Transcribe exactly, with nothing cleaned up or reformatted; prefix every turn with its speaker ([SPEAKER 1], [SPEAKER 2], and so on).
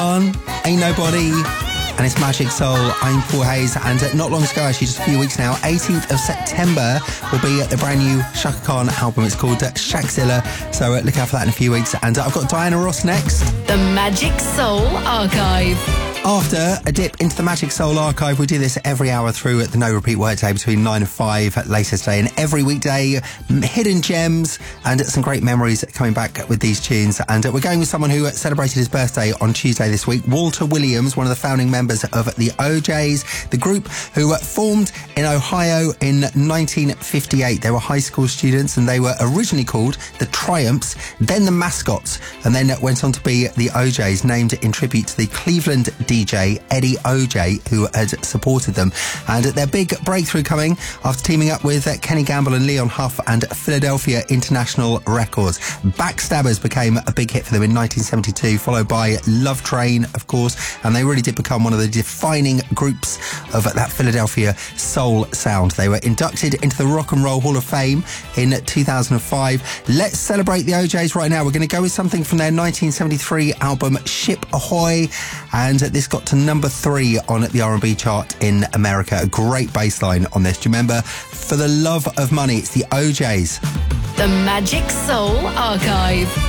[SPEAKER 1] On Ain't Nobody, and it's Magic Soul. I'm Paul Hayes, and uh, not long ago, actually just a few weeks now, eighteenth of September will be the brand new Chaka Khan album. It's called uh, Shakzilla, so uh, look out for that in a few weeks. And uh, I've got Diana Ross next.
[SPEAKER 2] The Magic Soul Archive.
[SPEAKER 1] After a dip into the Magic Soul Archive, we do this every hour through the No Repeat Workday between nine and five at latest day. And every weekday, hidden gems and some great memories coming back with these tunes. And we're going with someone who celebrated his birthday on Tuesday this week. Walter Williams, one of the founding members of the O Js, the group who formed in Ohio in nineteen fifty-eight. They were high school students and they were originally called the Triumphs, then the Mascots, and then went on to be the O Js, named in tribute to the Cleveland D J Eddie O J, who had supported them. And their big breakthrough coming after teaming up with Kenny Gamble and Leon Huff and Philadelphia International Records. Backstabbers became a big hit for them in nineteen seventy-two, followed by Love Train, of course, and they really did become one of the defining groups of that Philadelphia soul sound. They were inducted into the Rock and Roll Hall of Fame in two thousand five. Let's celebrate the O Js right now. We're going to go with something from their nineteen seventy-three album Ship Ahoy, and this got to number three on the R and B chart in America. A great bass line on this. Do you remember? For the Love of Money, it's the O Js.
[SPEAKER 2] The Magic Soul Archive.